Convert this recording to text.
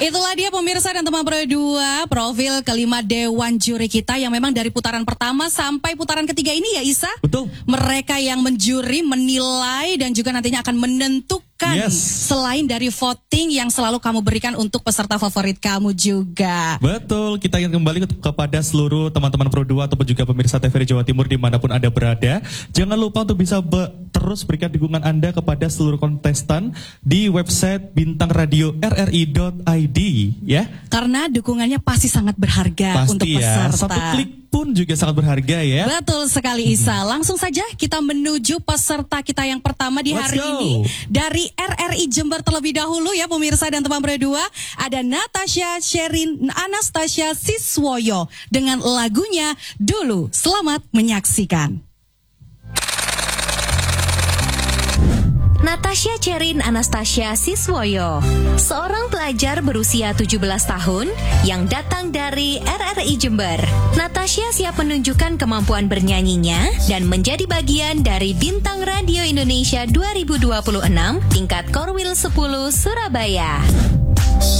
Itulah dia pemirsa dan teman Pro 2, profil kelima Dewan Juri kita yang memang dari putaran pertama sampai putaran ketiga ini ya Isa. Betul. Mereka yang menjuri, menilai dan juga nantinya akan menentukan selain dari voting yang selalu kamu berikan untuk peserta favorit kamu juga. Betul, kita ingin kembali kepada seluruh teman-teman Pro 2 ataupun juga pemirsa TVRI Jawa Timur dimanapun Anda berada. Jangan lupa untuk bisa terus berikan dukungan Anda kepada seluruh kontestan di website bintangradio rri.id ya. Karena dukungannya pasti sangat berharga pasti untuk peserta. Satu klik pun juga sangat berharga ya. Betul sekali Isa. Langsung saja kita menuju peserta kita yang pertama di hari ini. Dari RRI Jember terlebih dahulu ya pemirsa dan teman Pro 2. Ada Natasha Sherin Anastasia Siswoyo dengan lagunya Dulu. Selamat menyaksikan. Natasha Sherin Anastasia Siswoyo, seorang pelajar berusia 17 tahun yang datang dari RRI Jember. Natasha siap menunjukkan kemampuan bernyanyinya dan menjadi bagian dari Bintang Radio Indonesia 2026 tingkat Korwil 10 Surabaya.